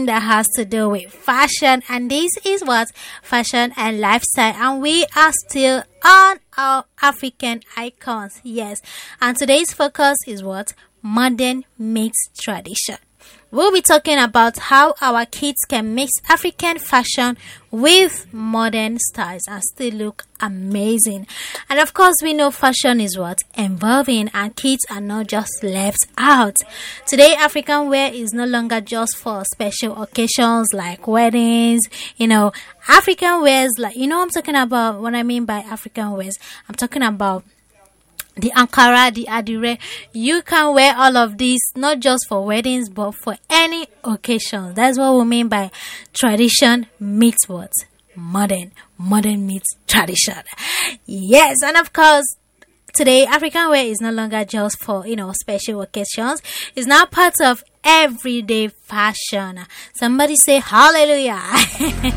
everything that has to do with fashion, and this is what fashion and lifestyle, and we are still on our African icons. Yes, and today's focus is what modern meets tradition. We'll be talking about how our kids can mix African fashion with modern styles and still look amazing. And of course, we know fashion is what? Evolving, and kids are not just left out. Today, African wear is no longer just for special occasions like weddings. African wears, like, I'm talking about what I mean by African wears. I'm talking about the Ankara, the Adire. You can wear all of these not just for weddings but for any occasion. That's what we mean by tradition meets what? Modern meets tradition. Yes, and of course today African wear is no longer just for special occasions. It's now part of everyday fashion. Somebody say hallelujah.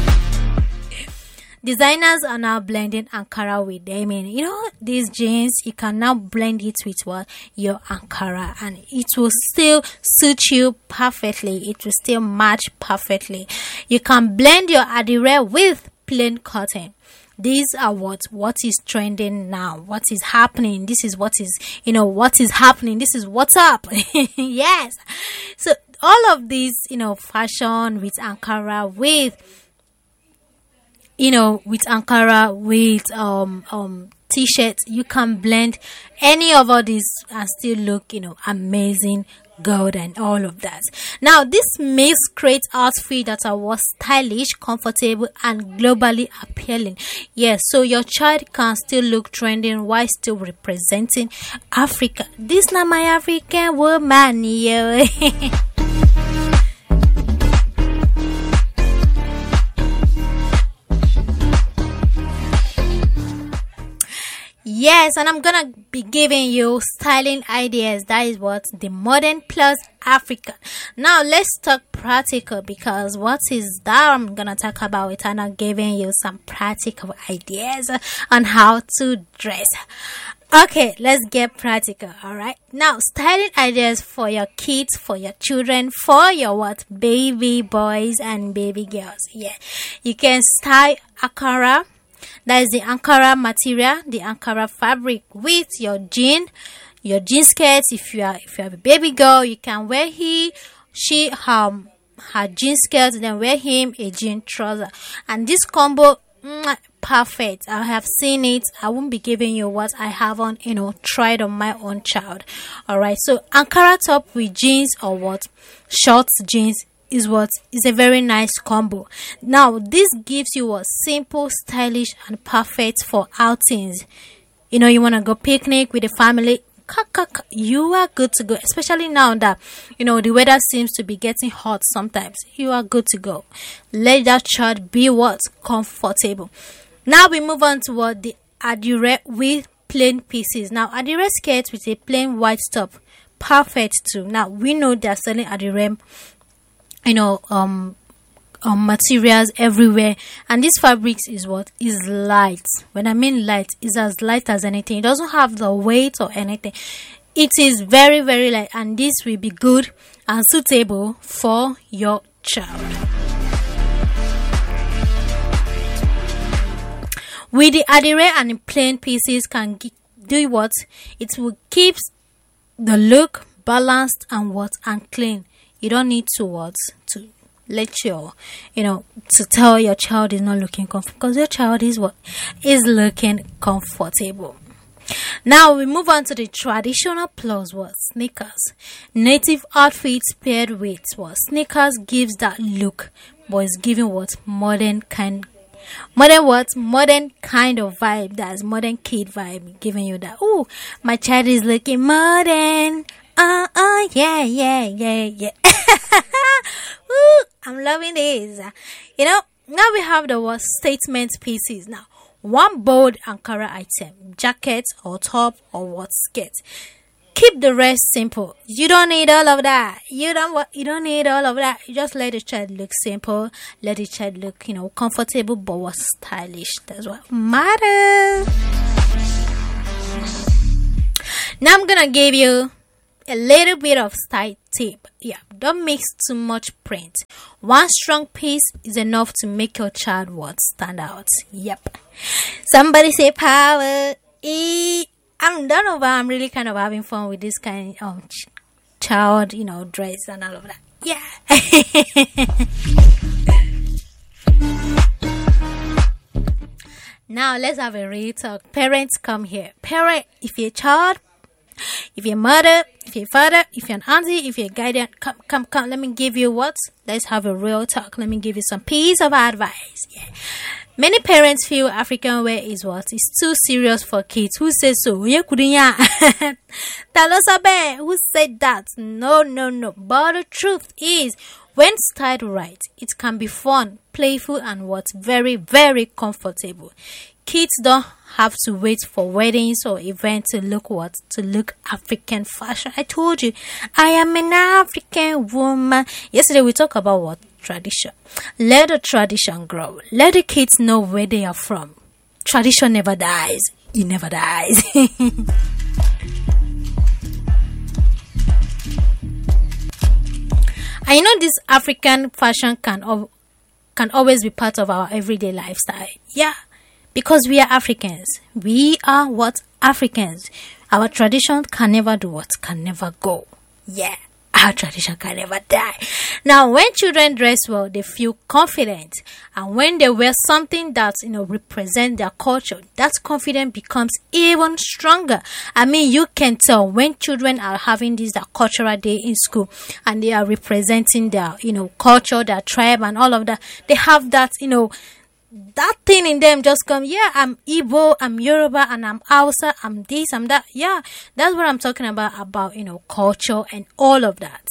Designers are now blending Ankara with them. These jeans, you can now blend it with what? Your Ankara, and it will still suit you perfectly. It will still match perfectly. You can blend your Adire with plain cotton. These are what is trending now. What is happening? This is what is happening. This is what's up. Yes. So all of these, fashion with Ankara, with Ankara, with t-shirts, you can blend any of all these and still look, amazing, gold, and all of that. Now, this makes great outfit that are what? Stylish, comfortable, and globally appealing. Yes, so your child can still look trending while still representing Africa. This not my African woman, yo. Yes, and I'm gonna be giving you styling ideas. That is what the modern plus African. Now let's talk practical, because what is that I'm gonna talk about it, and I'm giving you some practical ideas on how to dress. Okay, let's get practical. All right. Now, styling ideas for your kids, for your children, for your what? Baby boys and baby girls. Yeah, you can style Ankara. That is the Ankara material, the Ankara fabric, with your jean skirts. If you have a baby girl, you can wear her jean skirt, then wear him a jean trouser. And this combo, perfect. I have seen it. I won't be giving you what I haven't, tried on my own child. All right. So Ankara top with jeans, or what? Short jeans, is a very nice combo. Now this gives you a simple, stylish, and perfect for outings. You want to go picnic with the family, you are good to go. Especially now that the weather seems to be getting hot sometimes, you are good to go. Let that child be what? Comfortable. Now we move on to what? The Adire with plain pieces. Now Adire skirt with a plain white top, perfect too. Now we know they're selling Adire materials everywhere, and this fabric is light. When I mean light, is as light as anything. It doesn't have the weight or anything. It is very, very light, and this will be good and suitable for your child. With the Adire and plain pieces can do what? It will keep the look balanced and clean. You don't need to let to tell your child is not looking comfortable, because your child is looking comfortable. Now we move on to the traditional plus sneakers. Native outfits paired with sneakers gives that look, but it's giving modern kind of vibe. That's modern kid vibe, giving you that, oh, my child is looking modern. Yeah. Ooh, I'm loving this. Now we have the statement pieces. Now, one bold Ankara item, jacket or top or skirt. Keep the rest simple. You don't need all of that. You don't need all of that. You just let the child look simple. Let the child look, comfortable but stylish. That's what matters. Now I'm gonna give you a little bit of style tape. Yeah, don't mix too much print. One strong piece is enough to make your child stand out. Yep. Somebody say power. I'm done over. I'm really kind of having fun with this kind of child, dress and all of that. Yeah. Now let's have a real talk. Parents, come here. Parent, if you're a child, if you're a mother, if you're a father, if you're an auntie, if you're a guardian, come. Let me give you what? Let's have a real talk. Let me give you some piece of advice. Yeah. Many parents feel African wear is what? It's too serious for kids. Who says so? Who said that? No. But the truth is, when styled right, it can be fun, playful, and what? Very, very comfortable. Kids don't have to wait for weddings or events to look African fashion. I told you, I am an African woman. Yesterday we talked about what? Tradition. Let the tradition grow. Let the kids know where they are from. Tradition never dies. It never dies. I know this African fashion can always be part of our everyday lifestyle. Yeah. Because we are Africans. We are what? Africans. Our tradition can never do what? Can never go. Yeah. Our tradition can never die. Now, when children dress well, they feel confident. And when they wear something that, represent their culture, that confidence becomes even stronger. I mean, you can tell when children are having their cultural day in school and they are representing their, culture, their tribe and all of that. They have that, that thing in them just come, yeah, I'm Igbo, I'm Yoruba, and I'm Hausa, I'm this, I'm that. Yeah, that's what I'm talking about, culture and all of that.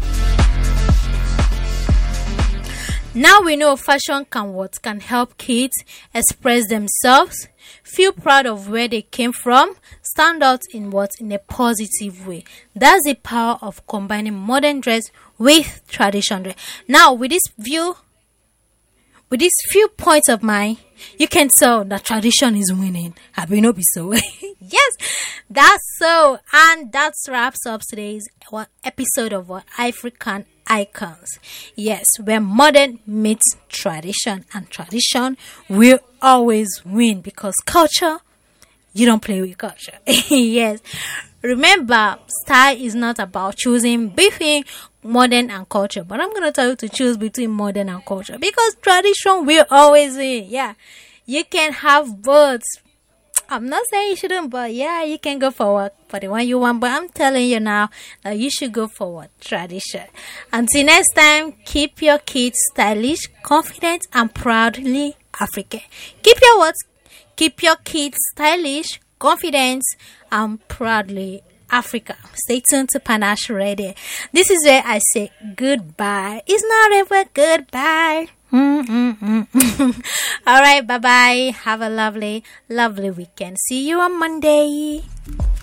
Now we know fashion can help kids express themselves, feel proud of where they came from, stand out in a positive way. That's the power of combining modern dress with traditional dress. Now, with these few points of mine, you can tell that tradition is winning. I will not be so. Yes, that's so. And that wraps up today's episode of African Icons. Yes, where modern meets tradition, and tradition will always win because culture, you don't play with culture. Yes. Remember, style is not about choosing between modern and culture, but I'm going to tell you to choose between modern and culture because tradition will always win. Yeah, you can have both. I'm not saying you shouldn't, but yeah, you can go for the one you want, but I'm telling you now that you should go for tradition. Until next time, keep your kids stylish, confident, and proudly African. Keep your kids stylish, confident, and proudly Africa. Stay tuned to Panache Radio. This is where I say goodbye. It's not ever goodbye. All right, bye-bye. Have a lovely, lovely weekend. See you on Monday.